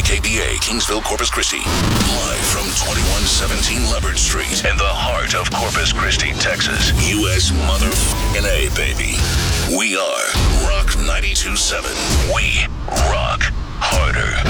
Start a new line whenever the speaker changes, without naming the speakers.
KBA, Kingsville, Corpus Christi. Live from 2117 Leopard Street in the heart of Corpus Christi, Texas. U.S. motherfucking A, baby. We are Rock 92.7. We rock harder.